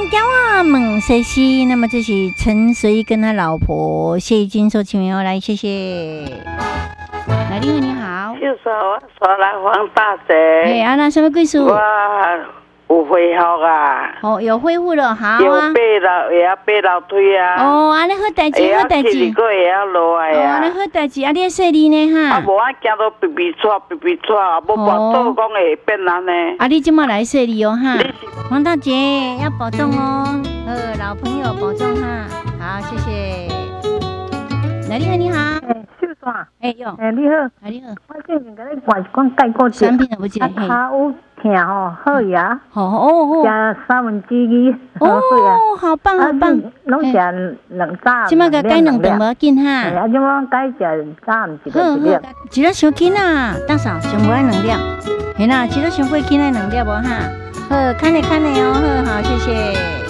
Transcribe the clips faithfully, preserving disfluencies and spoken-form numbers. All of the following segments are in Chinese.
叫我问谁西？那么这是陈随跟他老婆谢玉君所请名来，谢谢。来，你好，你好。 就说我说来黄大姐。 哎，啊，那什么贵数？ 我有恢复啊。 哦，有恢复了，好啊。 腰背了，也要背老腿啊。 哦，啊，你好代志，好代志。 个也要落来啊。 哦，你好代志，啊，你要说你呢哈？ 啊，无啊，行到皮皮喘，皮皮喘，无跋倒讲会变安呢。 啊，你今麦来说你哦哈。黄大姐要保重哦，呃，老朋友保重哈。好，谢谢。来，你好，你好。 哎，秀爽。 哎哟。 哎，你好。 哎，你好。 我最近甲你挂一罐钙固醇。 产品都不记得。 啊，脚有疼吼，好呀。 哦哦哦。 加三分之二。 哦，好棒好棒。 拢食两早。 即摆甲改两顿无要紧哈。 哎，啊，即摆改食早毋一个一粒。 一粒伤紧啊，大嫂上无爱两粒。嘿啦，一粒伤过紧爱两粒无哈。好，看你看你哦，好好，谢谢。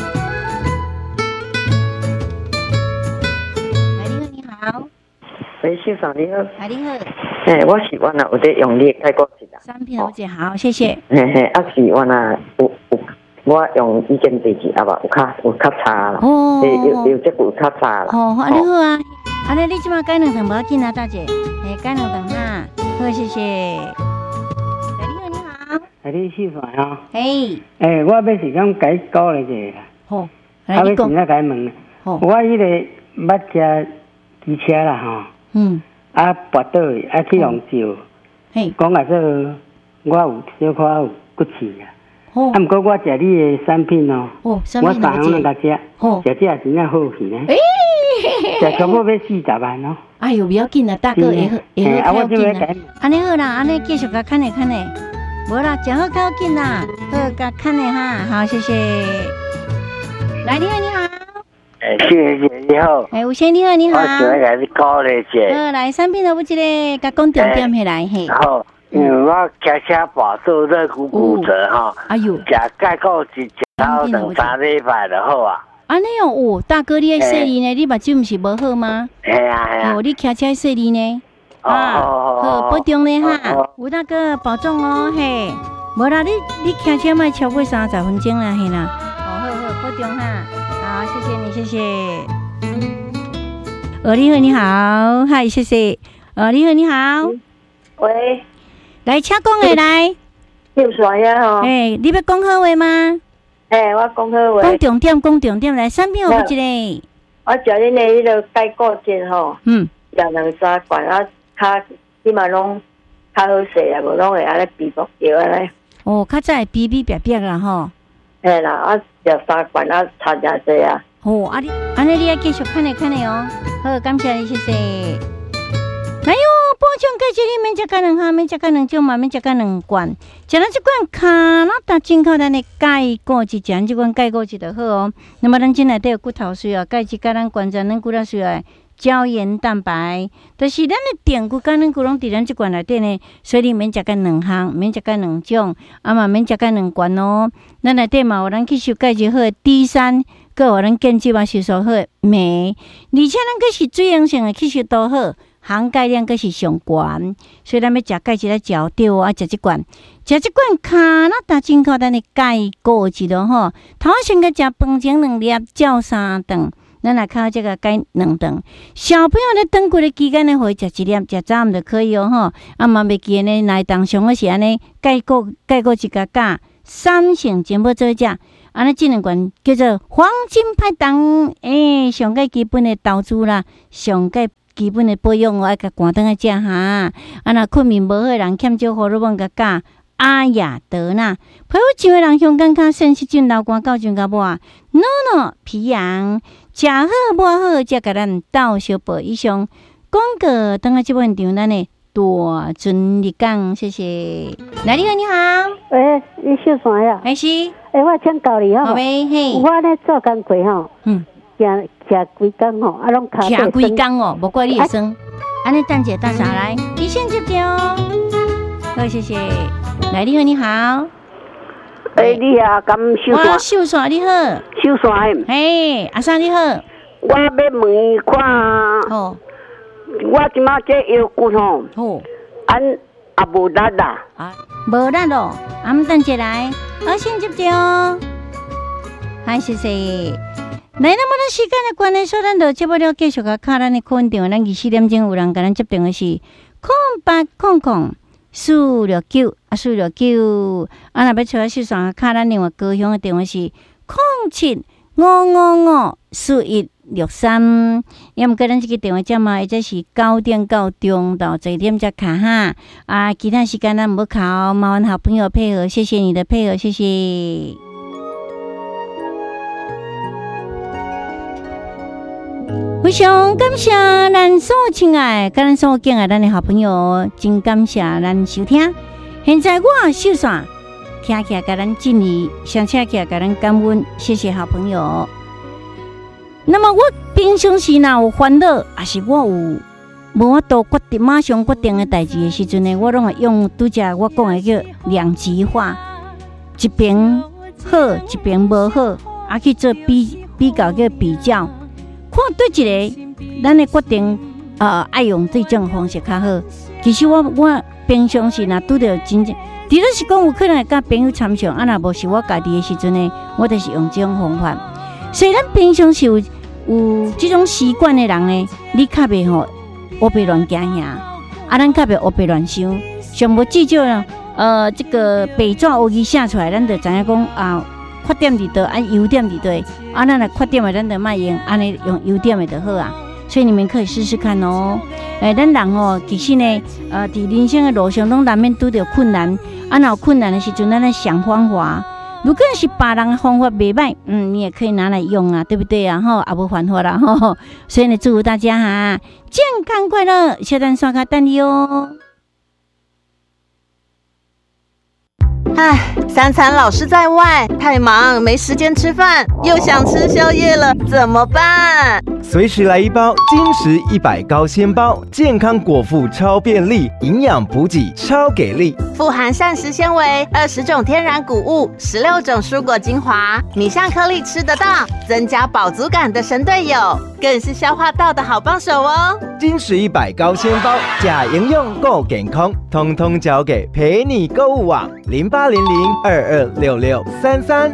来，你好，你好。 喂，秀爽你好。 来，你好。 嘿，我是我若有在用你钙固醇啦。 产品有姐好，谢谢。 嘿嘿，啊是我若有有，我用已经第二啊吧，有较有较差啦。哦。有有有这有较差啦。 哦，安尼好啊。安尼你即马改两顿无要紧啊，大姐。嘿，改两顿哈。好，谢谢。 哎，你秀爽啊！ 嘿， 哎，我要是讲改教你一个啦。 好， 啊，要现在改问。好，我迄个捌骑机车啦吼。嗯。啊，跋倒去，啊去用照。嘿。讲啊说，我有小可有骨刺啊。哦。啊，毋过我食你的产品哦。哦，产品我三项来食。哦。食这真正好去呢。诶。食差不多要四十万哦。 哎呦，不要紧啦，大哥会好，会好，不要紧啦。安尼好啦，安尼继续甲看咧看咧。无啦，食好较紧啦，好，甲看咧哈，好，谢谢。来，你好，你好。 哎，谢谢你好。 哎，吴先你好，你好。 我想要甲你讲咧者。 好，来，产品都不一个，甲讲重点起来嘿。 好，因为我骑车跋倒肋骨骨折哈。哎呦。食钙固醇食到两三礼拜就好啊。 安尼哦，哦，大哥，你爱说你呢？你目睭毋是无好吗？ 系啊系啊。 哦，你骑车说你呢？啊，好，保重咧哈，吴大哥保重哦，嘿，无啦，你你骑车莫超过三十分钟啦，嘿啦，哦，好好保重哈，好，谢谢你，谢谢。哦，你好，你好，嗨，谢谢。哦，你好，你好。 喂， 来，请讲下来。 又啥呀？吼。 哎，你要讲好话吗？ 哎，我讲好话。 讲重点，讲重点来，产品有不一个？ 我食恁的迄个钙固醇吼，嗯，食两三罐啊。较起码拢较好势啊，无拢会安尼皮薄掉安尼。 哦，较早会皮皮白白啦吼。 嘿啦，啊，食三罐啊，差真济啊。 哦，啊你，安尼你要继续看咧看咧哦。好，感谢你，谢谢。哎呦，补充钙质你免食干两下，免食干两种嘛，免食干两罐。食咱即罐卡那达进口咱的钙固质，食咱即罐钙固质就好哦。那么咱进来都有骨头需要，钙质甲咱关节咱骨头需要。胶原蛋白，但是咱的电骨甲咱骨拢伫咱即罐内底呢，所以你免食干两项，免食干两种，啊嘛免食干两罐哦。咱内底嘛有咱吸收钙质好的 D 三，佮有咱建基嘛吸收好的镁，而且咱佮是水溶性的吸收都好，含钙量佮是上高，所以咱要食钙质来嚼对啊，食即罐，食即罐卡那达进口咱的钙固质咯吼，头先佮食饭前两粒，照三顿。咱来靠这个改两顿，小朋友咧长骨的期间咧，可以食一粒，食早暗就可以哦吼。啊嘛袂记呢，内当上个是安尼，钙固钙固一个价三成全部做食，安尼这两罐叫做黄金拍档，诶、欸，上个基本的投资啦，上个基本的保养我爱甲关灯来食哈。啊若困眠无好的人，欠少荷尔蒙个价。阿雅德纳，皮肤上的人香港较肾湿疹、流汗、高肿甲无啊，诺诺皮痒，食好无好，才甲咱斗小报以上。广告等下即本场咱的大尊日讲，谢谢。来，你好，你好， 喂，你秀啥呀？ 还是？ 哎，我请教你吼， 嘿， 我咧做工课吼，嗯，行行几工吼，啊，拢骹行几工哦，无怪你会酸。安尼等者大嫂来，你先接着。好，谢谢。来，你好，你好。 哎，你啊，咁秀山。我秀山，你好。 秀山。 嘿，阿三你好。 我要问伊看。哦。我即马这腰骨吼。哦。俺也无力啦。啊。 无力咯，俺们等下来，我先接着。 好，谢谢。来，那么咱时间的关系，所以咱就接不了继续甲卡咱的课文电话。咱二四点钟有人甲咱接电话是空八空空四六九啊四六九，啊若要找我四线卡咱另外高雄的电话是空七五五五四一六三。要么个咱这个电话号码，或者是九点到中到十点才卡哈。啊，其他时间咱唔好卡，麻烦好朋友配合，谢谢你的配合，谢谢。非常感谢咱所亲爱、甲咱所敬爱咱的好朋友，真感谢咱收听。现在我秀线听起来，甲咱敬礼，上车起来，甲咱感恩，谢谢好朋友。那么我平常时若有烦恼，还是我有无法度决定马上决定的代志的时阵呢，我拢会用拄则我讲的叫两极化，一边好，一边无好，啊去做比比较个比较。看对一个，咱的决定，呃，爱用这种方式较好。其实我我平常时若拄着真正，除了是讲有可能会甲朋友参详，啊，若无是我家己的时阵呢，我就是用这种方法。所以咱平常时有有这种习惯的人呢，你较袂吼乌白乱行遐，啊，咱较袂乌白乱想，上无至少呢，呃，这个白纸黑字写出来，咱就知影讲啊。缺点伫倒，啊优点伫倒，啊咱的缺点的咱就莫用，安尼用优点的就好啊。所以你们可以试试看哦。诶、欸，咱人哦，其实呢，呃，伫人生的路上，拢难免拄着困难。啊，若有困难的时阵，咱来想方法。如果是别人的方法袂歹，嗯，你也可以拿来用啊，对不对啊？吼，也无犯法啦，吼。所以呢，祝福大家哈，健康快乐，小蛋刷卡等你哦。 唉，三餐老是在外，太忙没时间吃饭，又想吃宵夜了，怎么办？ 随时来一包金石一百高纤包，健康果腹超便利，营养补给超给力， 富含膳食纤维，二十种天然谷物，十六种蔬果精华，米香颗粒吃得到，增加饱足感的神队友，更是消化道的好帮手哦。 金石一百高纤包，假营养够健康，通通交给陪你购物网零八零零二二六六三三。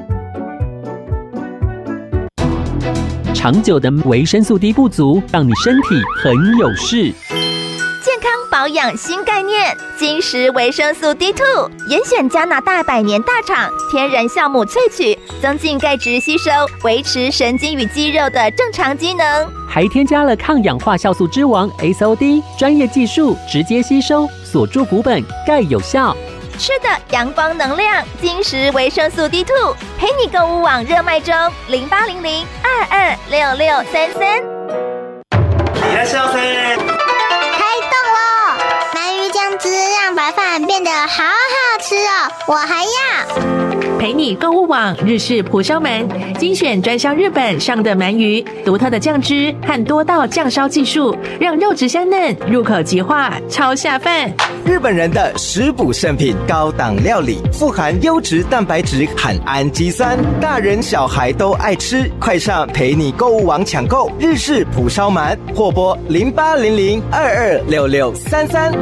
长久的维生素 D 不足，让你身体很有事。 健康保养新概念，金石维生素 D 二 严选加拿大百年大厂天然酵母萃取，增进钙质吸收，维持神经与肌肉的正常机能， 还添加了抗氧化酵素之王 S O D 专业技术，直接吸收，锁住骨本，钙有效。 吃的阳光能量，金石维生素 D 二 陪你购物网热卖中，零八零零二二六六三三。 いらっしゃいませ。 开动喽！鳗鱼酱汁让白饭变得好好吃哦，我还要。 陪你购物网日式蒲烧鳗，精选专销日本上的鳗鱼，独特的酱汁和多道酱烧技术，让肉质香嫩，入口即化，超下饭。 日本人的食补圣品，高档料理，富含优质蛋白质和氨基酸，大人小孩都爱吃。快上陪你购物网抢购日式蒲烧鳗，或拨零八零零二二六六三三。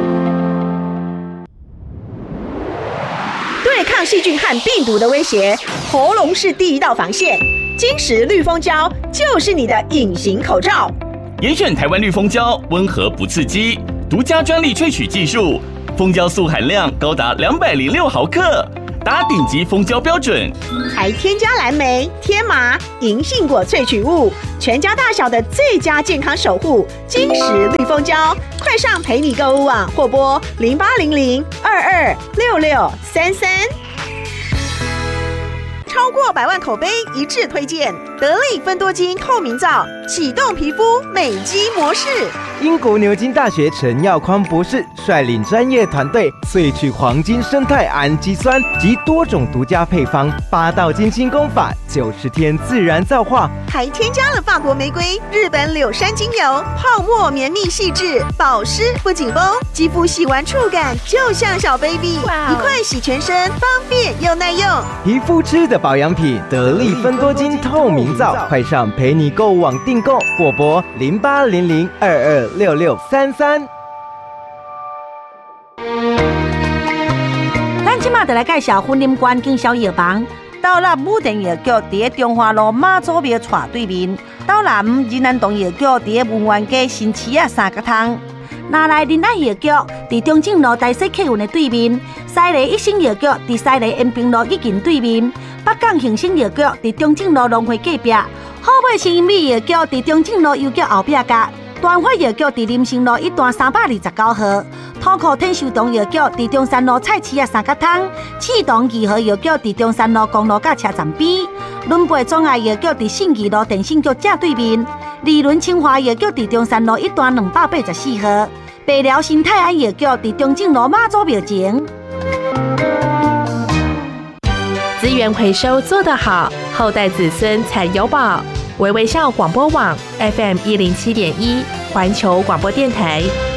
对抗细菌和病毒的威胁，喉咙是第一道防线。金石绿蜂胶就是你的隐形口罩。 严选台湾绿蜂胶，温和不刺激，独家专利萃取技术，蜂胶素含量高达两百零六毫克，达顶级蜂胶标准。 还添加蓝莓、天麻、银杏果萃取物，全家大小的最佳健康守护。金石绿蜂胶，快上陪你购物网或拨零八零零二二六六三三。超过百万口碑一致推荐，得力芬多精透明皂，启动皮肤美肌模式。 英国牛津大学陈耀匡博士率领专业团队萃取黄金生态氨基酸及多种独家配方，八道金星功法，九十天自然皂化， 还添加了法国玫瑰、日本柳杉精油，泡沫绵密细致，保湿不紧绷，肌肤洗完触感就像小 baby， 一块洗全身，方便又耐用。 皮肤吃的保养品，得力芬多精透明皂，快上陪你购物网订购，或拨零八零零二二六六三三。 咱即马就来介绍婚姻关经销药房。 斗南武田药局伫个中华路妈祖庙厝对面，斗南仁安堂药局伫个文苑街新市啊三角通。拿来仁爱药局伫中正路大溪客运的对面，西丽一生药局伫西丽延平路一近对面，北港恒生药局伫中正路农会隔壁，好买新美药局伫中正路邮局后壁角，端发药局伫林成路一段三百二十九号，土库天寿堂药局伫中山路菜市啊三角通，启东二号药局伫中山路公路甲车站边，伦培总爱药局伫信义路电信局正对面，利润清华药局伫中山路一段两百八十四号。北寮新泰安药局伫中正路妈祖庙前。 资源回收做得好，后代子孙才有宝。微微笑广播网 F M 一零七点一，环球广播电台。